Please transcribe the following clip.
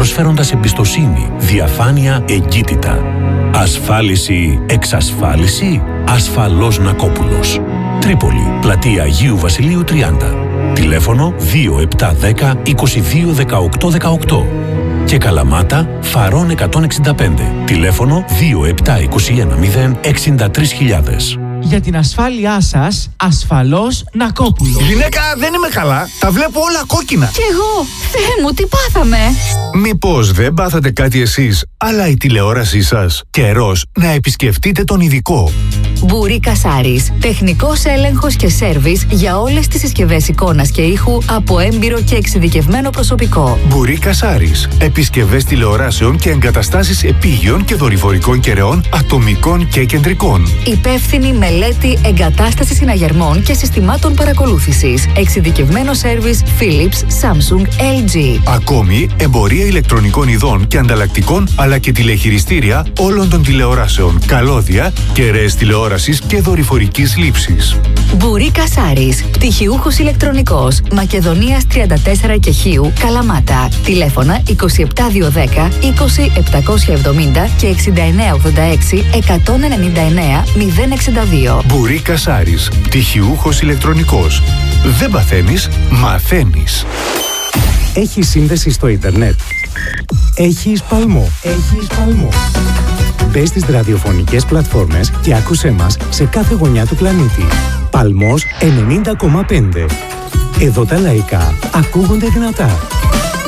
προσφέροντας εμπιστοσύνη, διαφάνεια, εγκύτητα. Ασφάλιση, εξασφάλιση, ασφαλώς Νακόπουλος. Τρίπολη, πλατεία Αγίου Βασιλείου 30. Τηλέφωνο 2710 22 18 18. Και Καλαμάτα, Φαρών 165. Τηλέφωνο 2721 0 63.000. Για την ασφάλειά σας, ασφαλώς Νακόπουλο. Γυναίκα, δεν είμαι καλά. Τα βλέπω όλα κόκκινα. Κι εγώ. Θεέ μου, τι πάθαμε. Μήπως δεν πάθατε κάτι εσείς, αλλά η τηλεόρασή σας? Καιρός να επισκεφτείτε τον ειδικό. Μπουρί Κασάρης. Τεχνικός έλεγχος και σέρβις για όλες τις συσκευές εικόνας και ήχου από έμπειρο και εξειδικευμένο προσωπικό. Μπουρί Κασάρης. Επισκευές τηλεοράσεων και εγκαταστάσεις επίγειων και δορυφορικών κεραιών ατομικών και κεντρικών. Υπεύθυνη μελέτη εγκατάστασης συναγερμών και συστημάτων παρακολούθησης. Εξειδικευμένο σέρβις Philips, Samsung, LG. Ακόμη, εμπορία ηλεκτρονικών ειδών και ανταλλακτικών, αλλά και τηλεχειριστήρια όλων των τηλεοράσεων, καλώδια, κεραίες τηλεόρασης και δορυφορικής λήψης. Μπουρί Κασάρης. Πτυχιούχος ηλεκτρονικός. Μακεδονίας 34 και Χίου, Καλαμάτα. Τηλέφωνα 27210 20 770 και 6986 199 062. Μπουρί Κασάρης. Πτυχιούχος ηλεκτρονικός. Δεν παθαίνεις, μαθαίνεις. Έχει σύνδεση στο ίντερνετ. Έχεις Παλμό. Μπες στις ραδιοφωνικές πλατφόρμες και άκουσέ μας σε κάθε γωνιά του πλανήτη. Παλμός 90,5. Εδώ τα λαϊκά ακούγονται δυνατά.